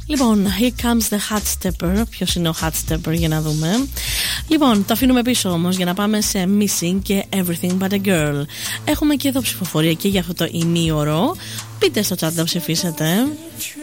Λοιπόν, here comes the hot stepper. Ποιος είναι ο hot stepper, για να δούμε. Λοιπόν, το αφήνουμε πίσω όμως για να πάμε σε Missing και Everything But A Girl. Έχουμε και εδώ ψηφοφορία και για αυτό το ημίωρο. Πείτε στο chat να ψηφίσετε.